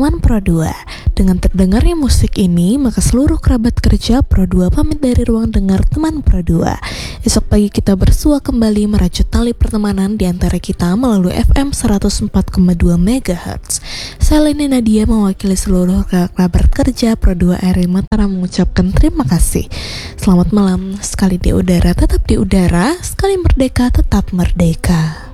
teman Pro 2. Dengan terdengarnya musik ini, maka seluruh kerabat kerja Pro 2 pamit dari ruang dengar teman Pro 2. Esok pagi kita bersua kembali merajut tali pertemanan di antara kita melalui FM 104,2 MHz. Saya Leni Nadia mewakili seluruh kerabat kerja Pro 2 RRI Mataram mengucapkan terima kasih. Selamat malam, sekali di udara tetap di udara, sekali merdeka tetap merdeka.